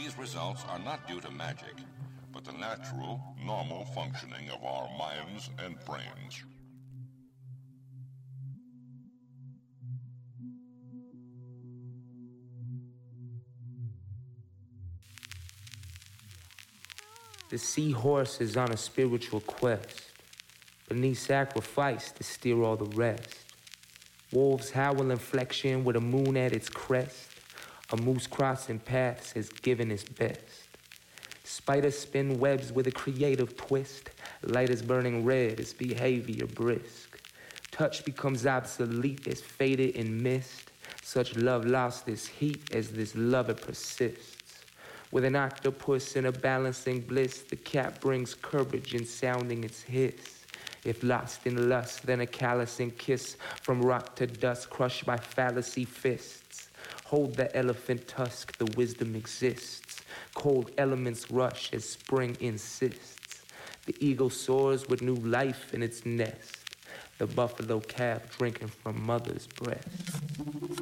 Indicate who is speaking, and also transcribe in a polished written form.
Speaker 1: These results are not due to magic, but the natural, normal functioning of our minds and brains.
Speaker 2: The seahorse is on a spiritual quest. Beneath sacrifice to steer all the rest. Wolves howl in flexion with a moon at its crest. A moose crossing paths has given its best. Spiders spin webs with a creative twist. Light is burning red, its behavior brisk. Touch becomes obsolete as faded in mist. Such love lost its heat as this lover persists. With an octopus in a balancing bliss, the cat brings courage in sounding its hiss. If lost in lust, then a callousing kiss from rock to dust, crushed by fallacy fists. Hold the elephant tusk, the wisdom exists. Cold elements rush as spring insists. The eagle soars with new life in its nest. The buffalo calf drinking from mother's breast.